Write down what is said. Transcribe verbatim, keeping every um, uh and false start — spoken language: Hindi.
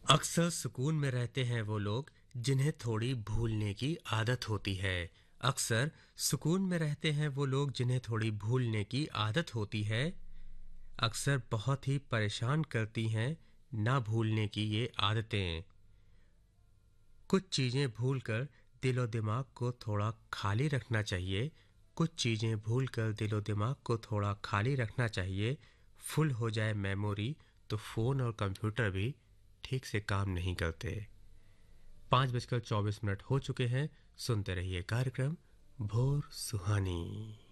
अक्सर सुकून में रहते हैं वो लोग जिन्हें थोड़ी भूलने की आदत होती है। अक्सर सुकून में रहते हैं वो लोग जिन्हें थोड़ी भूलने की आदत होती है। अक्सर बहुत ही परेशान करती हैं ना भूलने की ये आदतें। कुछ चीज़ें भूलकर दिलो दिमाग को थोड़ा खाली रखना चाहिए। कुछ चीज़ें भूलकर दिलो दिमाग को थोड़ा खाली रखना चाहिए। फुल हो जाए मेमोरी तो फ़ोन और कंप्यूटर भी ठीक से काम नहीं करते। पाँच बजकर चौबीस मिनट हो चुके हैं। सुनते रहिए कार्यक्रम भोर सुहानी।